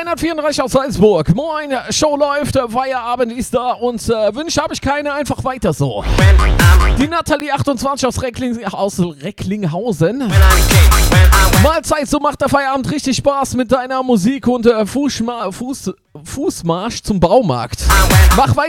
334 aus Salzburg. Moin, Show läuft, Feierabend ist da und Wünsche habe ich keine, einfach weiter so. Die Nathalie 28 aus Recklinghausen. Mahlzeit, so macht der Feierabend richtig Spaß mit deiner Musik und Fußmarsch zum Baumarkt. Mach weiter